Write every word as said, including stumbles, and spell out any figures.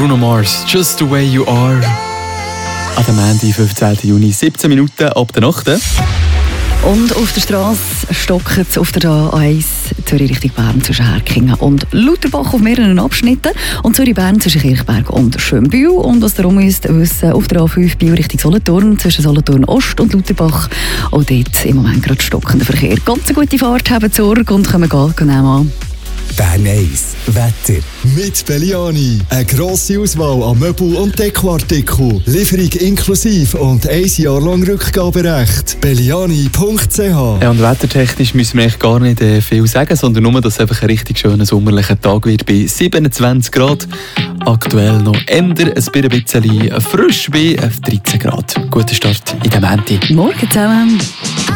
Bruno Mars, Just the Way You Are. An dem Montag, fünfzehnten Juni, siebzehn Minuten ab der Nacht. Und auf der Straße stockt es auf der A eins Zürich Richtung Bern zwischen Herkingen und Lutherbach auf mehreren Abschnitten und Zürich-Bern zwischen Kirchberg und Schönbühl. Und was darum ist, wissen, auf der A fünf Biel Richtung Solothurn zwischen Solothurn Ost und Lutherbach. Auch dort im Moment gerade stockender Verkehr. Ganz eine gute Fahrt, haben Sorge und können gehen genau an. Bern eins Wetter. Mit Belliani. Eine grosse Auswahl an Möbel- und Dekoartikeln. Lieferung inklusive und ein Jahr lang Rückgaberecht. Belliani punkt c h. Ja, und wettertechnisch müssen wir eigentlich gar nicht äh, viel sagen, sondern nur, dass es einfach ein richtig schöner sommerlicher Tag wird bei siebenundzwanzig Grad. Aktuell noch änder, ein bisschen frisch bei dreizehn Grad. Guter Start in den Montag. Morgen zusammen.